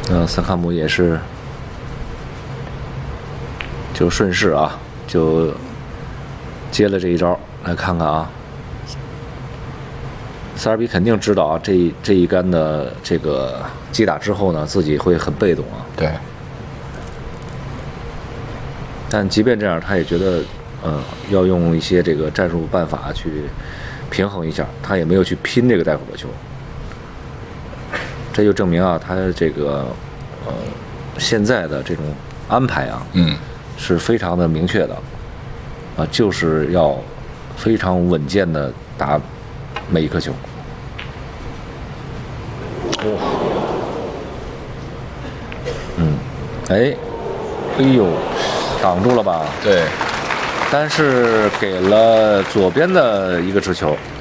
萨卡姆也是就顺势啊，就接了这一招。来看看啊，塞尔比肯定知道啊，这一杆的这个击打之后呢，自己会很被动啊。 对。 但即便这样，他也觉得，要用一些这个战术办法去平衡一下，他也没有去拼这个带火球。这就证明啊，他这个现在的这种安排啊，是非常的明确的，啊，就是要非常稳健的打每一颗球。哎呦，挡住了吧？ 对。 但是给了左边的一个直球。